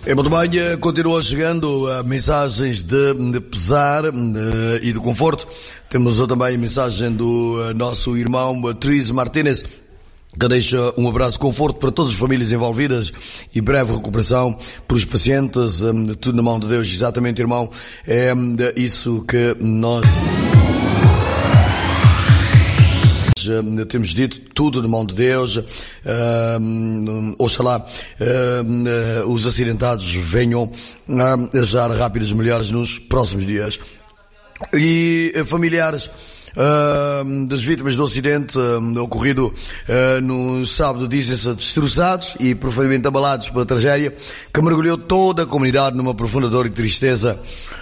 Muito bem, continuam chegando mensagens de pesar e de conforto. Temos também a mensagem do nosso irmão Tris Martínez, que deixa um abraço de conforto para todas as famílias envolvidas e breve recuperação para os pacientes. Tudo na mão de Deus, exatamente, irmão. É isso que nós temos dito, tudo na mão de Deus. Oxalá os acidentados venham a já rápidas melhores nos próximos dias. E familiares das vítimas do acidente ocorrido no sábado dizem-se destroçados e profundamente abalados pela tragédia que mergulhou toda a comunidade numa profunda dor e tristeza.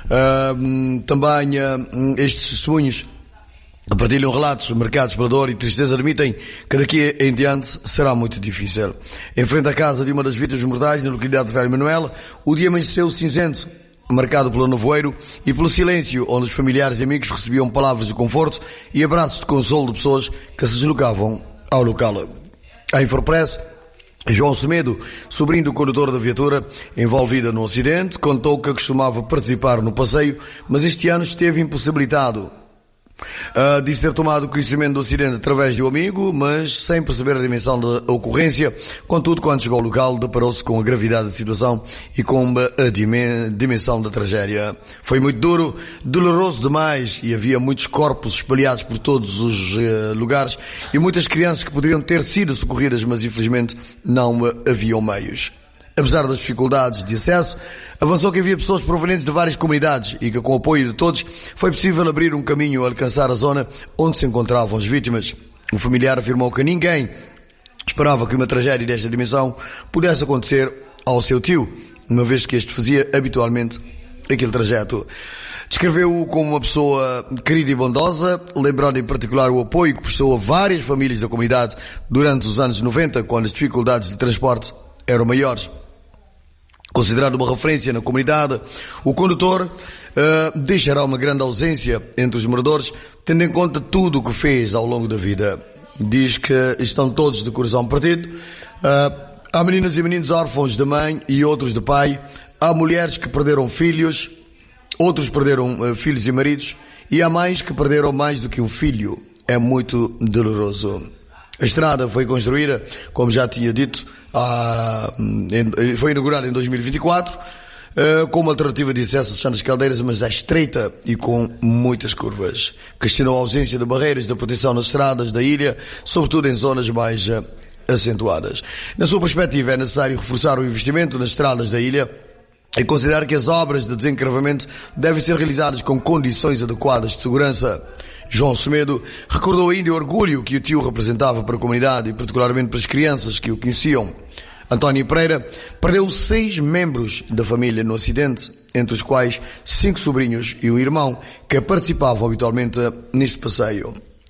Também estes testemunhos que partilham relatos marcados pela dor e tristeza admitem que daqui em diante será muito difícil. Em frente à casa de uma das vítimas mortais, na localidade de Velho Manuel, o dia amanheceu cinzento, marcado pelo nevoeiro e pelo silêncio, onde os familiares e amigos recebiam palavras de conforto e abraços de consolo de pessoas que se deslocavam ao local. A Infopress, João Semedo, sobrinho do condutor da viatura envolvida no acidente, contou que costumava participar no passeio, mas este ano esteve impossibilitado. Disse ter tomado conhecimento do acidente através de um amigo, mas sem perceber a dimensão da ocorrência. Contudo, quando chegou ao local, deparou-se com a gravidade da situação e com a dimensão da tragédia. Foi muito duro, doloroso demais, e havia muitos corpos espalhados por todos os lugares e muitas crianças que poderiam ter sido socorridas, mas infelizmente não haviam meios. Apesar das dificuldades de acesso, avançou que havia pessoas provenientes de várias comunidades e que, com o apoio de todos, foi possível abrir um caminho a alcançar a zona onde se encontravam as vítimas. O familiar afirmou que ninguém esperava que uma tragédia desta dimensão pudesse acontecer ao seu tio, uma vez que este fazia habitualmente aquele trajeto. Descreveu-o como uma pessoa querida e bondosa, lembrando em particular o apoio que prestou a várias famílias da comunidade durante os anos 90, quando as dificuldades de transporte eram maiores. Considerado uma referência na comunidade, o condutor deixará uma grande ausência entre os moradores, tendo em conta tudo o que fez ao longo da vida. Diz que estão todos de coração partido. Há meninas e meninos órfãos de mãe e outros de pai. Há mulheres que perderam filhos, outros perderam filhos e maridos, e há mães que perderam mais do que um filho. É muito doloroso. A estrada foi construída, como já tinha dito, foi inaugurada em 2024, com uma alternativa de acesso a Santas Caldeiras, mas é estreita e com muitas curvas. Questionou a ausência de barreiras de proteção nas estradas da ilha, sobretudo em zonas mais acentuadas. Na sua perspectiva, é necessário reforçar o investimento nas estradas da ilha e considerar que as obras de desencravamento devem ser realizadas com condições adequadas de segurança. João Semedo recordou ainda o orgulho que o tio representava para a comunidade e particularmente para as crianças que o conheciam. António Pereira perdeu 6 membros da família no acidente, entre os quais 5 sobrinhos e um irmão que participavam habitualmente neste passeio.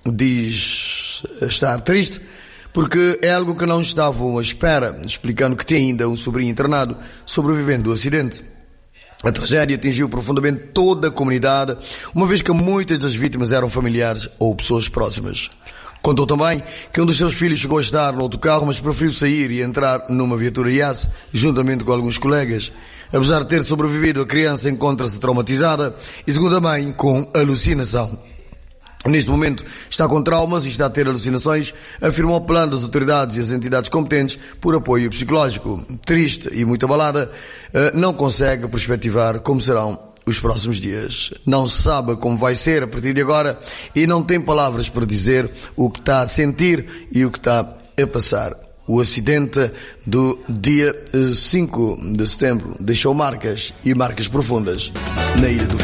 Diz estar triste porque é algo que não estavam à espera, explicando que tem ainda um sobrinho internado sobrevivendo do acidente. A tragédia atingiu profundamente toda a comunidade, uma vez que muitas das vítimas eram familiares ou pessoas próximas. Contou também que um dos seus filhos chegou a estar no autocarro, mas preferiu sair e entrar numa viatura IAS, juntamente com alguns colegas. Apesar de ter sobrevivido, a criança encontra-se traumatizada e, segundo a mãe, com alucinação. Neste momento está com traumas e está a ter alucinações, afirmou apelando às autoridades e às entidades competentes por apoio psicológico. Triste e muito abalada, não consegue perspectivar como serão os próximos dias. Não se sabe como vai ser a partir de agora e não tem palavras para dizer o que está a sentir e o que está a passar. O acidente do dia 5 de setembro deixou marcas e marcas profundas na Ilha do